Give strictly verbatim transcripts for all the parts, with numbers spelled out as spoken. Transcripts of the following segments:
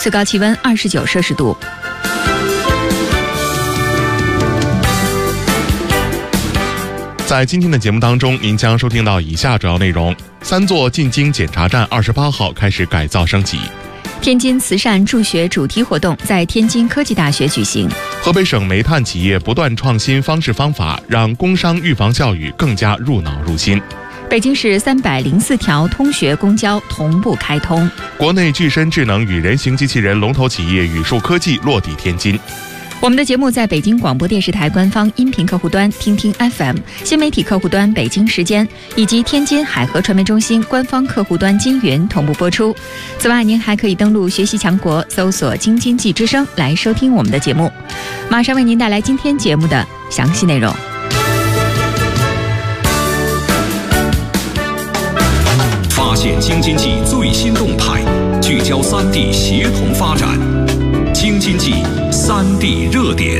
最高气温二十九摄氏度。 在今天的节目当中，您将收听到以下主要内容：三座进京检查站二十八号开始改造升级； 天津慈善助学主题活动在天津科技大学举行； 河北省煤炭企业不断创新方式方法，让工商预防教育更加入脑入心； 北京市三百零四条通学公交同步开通； 国内具身智能与人形机器人龙头企业宇树科技落地天津。 我们的节目在北京广播电视台官方音频客户端听听 F M、 新媒体客户端北京时间以及天津海河传媒中心官方客户端金云同步播出。此外，您还可以登录学习强国，搜索京津冀之声来收听我们的节目。马上为您带来今天节目的详细内容。 发现京津冀最新动态，聚焦三地协同发展。京津冀三地热点。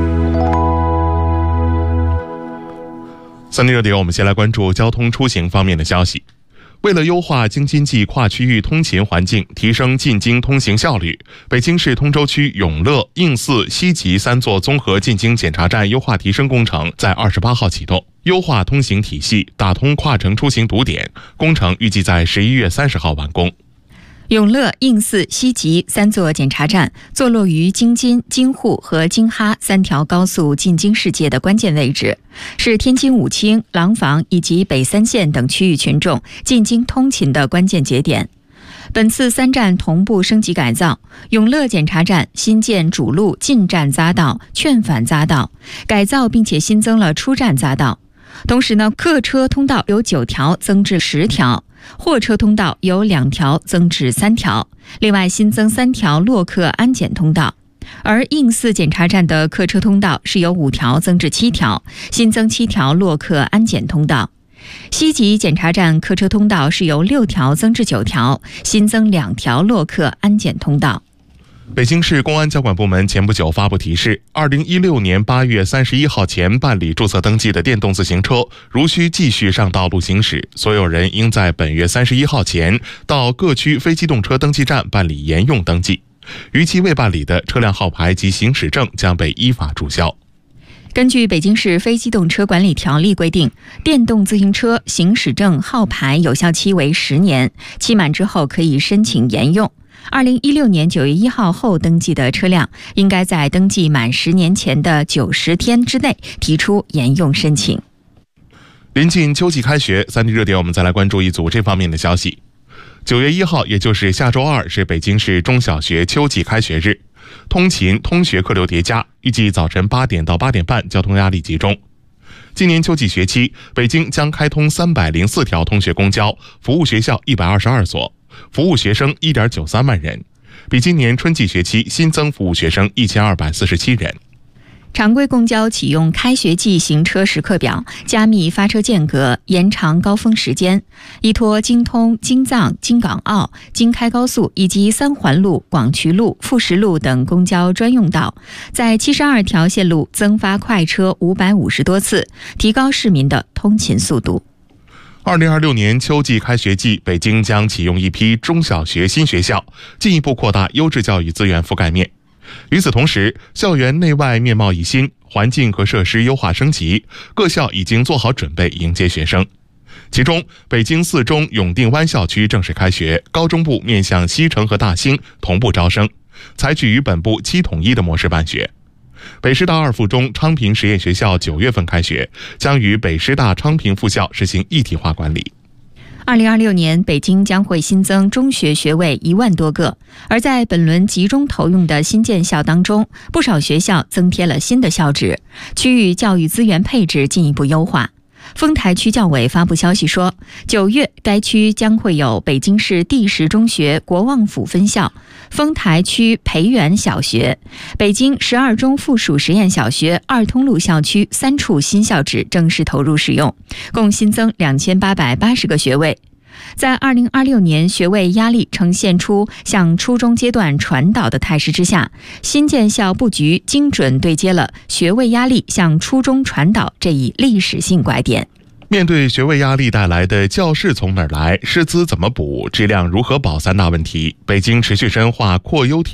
三地热点，我们先来关注交通出行方面的消息。为了优化京津冀跨区域通勤环境，提升进京通行效率，北京市通州区永乐、应四、西吉三座综合进京检查站优化提升工程在二十八号启动，优化通行体系，打通跨城出行堵点。工程预计在十一月三十号完工。 永乐、应四、西吉三座检查站坐落于京津、京沪和京哈三条高速进京世界的关键位置，是天津武清、廊坊以及北三县等区域群众进京通勤的关键节点。本次三站同步升级改造，永乐检查站新建主路进站匝道、劝返匝道，改造并且新增了出站匝道。同时呢，客车通道由九条增至十条，货车通道由两条增至三条，另外新增三条洛客安检通道。而应四检查站的客车通道是由五条增至七条，新增七条洛客安检通道。西吉检查站客车通道是由六条增至九条，新增两条洛客安检通道。 北京市公安交管部门前不久发布提示，二零一六年八月三十一号前办理注册登记的电动自行车，如需继续上道路行驶，所有人应在本月三十一号前到各区非机动车登记站办理沿用登记，逾期未办理的车辆号牌及行驶证将被依法注销。 根据北京市非机动车管理条例规定，电动自行车行驶证号牌有效期为十年，期满之后可以申请沿用。二零一六年九月一号后登记的车辆，应该在登记满十年前的九十天之内提出沿用申请。 临近秋季开学，三地热点我们再来关注一组这方面的消息。九月一号，也就是下周二，是北京市中小学秋季开学日，通勤通学客流叠加，预计早晨八点到八点半交通压力集中。今年秋季学期，北京将开通三百零四条通学公交，服务学校一百二十二所，服务学生 一点九三万人，比今年春季学期新增服务学生一千二百四十七人。 常规公交启用开学季行车时刻表，加密发车间隔，延长高峰时间，依托京通、京藏、京港澳、京开高速以及三环路、广渠路、富实路等公交专用道，在七十二条线路增发快车五百五十多次，提高市民的通勤速度。 二零二六年秋季开学季，北京将启用一批中小学新学校，进一步扩大优质教育资源覆盖面。与此同时，校园内外面貌一新，环境和设施优化升级，各校已经做好准备迎接学生。其中，北京四中永定湾校区正式开学，高中部面向西城和大兴同步招生，采取与本部七统一的模式办学。北师大二附中昌平实验学校九月份开学，将与北师大昌平附校实行一体化管理。 二零二六年，北京将会新增中学学位一万多个，而在本轮集中投用的新建校当中，不少学校增添了新的校址，区域教育资源配置进一步优化。丰台区教委发布消息说，九月该区将会有北京市第十中学国望府分校、丰台区培元小学、北京十二中附属实验小学二通路校区三处新校址正式投入使用，共新增两千八百八十个学位。在二零二六年学位压力呈现出向初中阶段传导的态势之下，新建校布局精准对接了学位压力向初中传导这一历史性拐点。 面对学位压力带来的教室从哪儿来、师资怎么补、质量如何保三大问题，北京持续深化扩优体